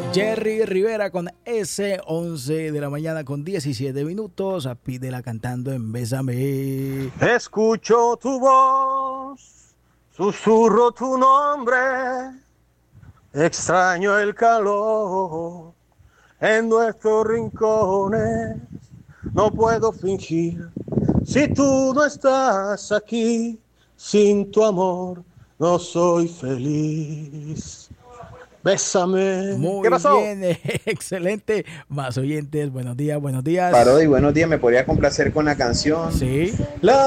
Jerry Rivera con S11 de la mañana con 17 minutos. Pídela cantando en Bésame. Escucho tu voz, susurro tu nombre, extraño el calor en nuestros rincones. No puedo fingir si tú no estás aquí. Sin tu amor no soy feliz. Bésame. Muy ¿Qué pasó? bien, excelente. Más oyentes, buenos días, buenos días. Parodi, buenos días, ¿me podría complacer con la canción? Sí. La